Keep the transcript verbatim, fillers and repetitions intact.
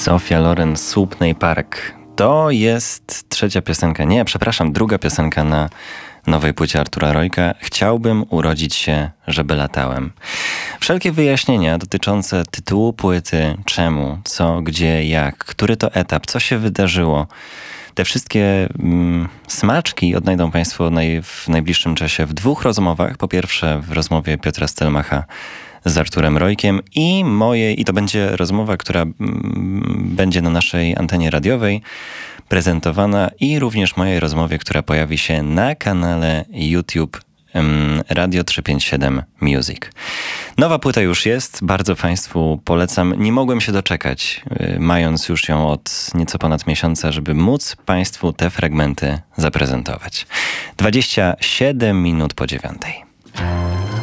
Zofia Loren, Słupnej Park. To jest trzecia piosenka, nie, przepraszam, druga piosenka na nowej płycie Artura Rojka. Chciałbym urodzić się, żeby latałem. Wszelkie wyjaśnienia dotyczące tytułu płyty, czemu, co, gdzie, jak, który to etap, co się wydarzyło, te wszystkie mm, smaczki odnajdą Państwo naj, w najbliższym czasie w dwóch rozmowach. Po pierwsze w rozmowie Piotra Stelmacha z Arturem Rojkiem i mojej, i to będzie rozmowa, która mm, będzie na naszej antenie radiowej prezentowana, i również mojej rozmowie, która pojawi się na kanale YouTube um, Radio trzysta pięćdziesiąt siedem Music. Nowa płyta już jest, bardzo Państwu polecam. Nie mogłem się doczekać, y, mając już ją od nieco ponad miesiąca, żeby móc Państwu te fragmenty zaprezentować. dwadzieścia siedem minut po dziewiątej.